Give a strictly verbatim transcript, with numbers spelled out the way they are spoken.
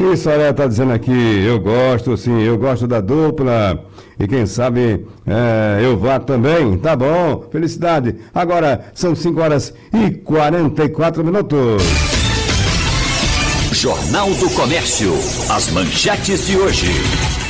E Soraya está dizendo aqui, eu gosto, sim, eu gosto da dupla. E quem sabe é, eu vá também. Tá bom, felicidade. Agora são cinco horas e quarenta e quatro minutos. Jornal do Comércio. As manchetes de hoje.